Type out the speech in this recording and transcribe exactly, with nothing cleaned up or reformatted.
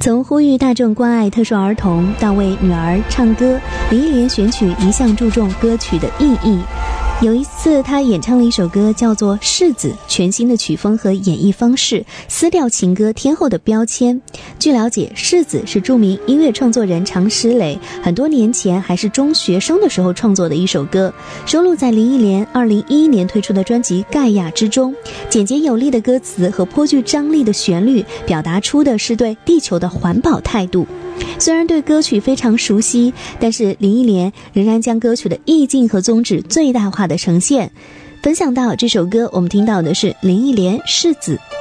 从呼吁大众关爱特殊儿童到为女儿唱歌，林忆莲选曲一向注重歌曲的意义。有一次她演唱了一首歌叫做《柿子》，全新的曲风和演绎方式，撕掉情歌天后的标签。据了解，《柿子》是著名音乐创作人常石磊很多年前还是中学生的时候创作的一首歌，收录在林忆莲二零一一年推出的专辑《盖亚》之中。简洁有力的歌词和颇具张力的旋律，表达出的是对地球的环保态度。虽然对歌曲非常熟悉，但是林忆莲仍然将歌曲的意境和宗旨最大化的呈现。分享到这首歌，我们听到的是林忆莲《柿子》。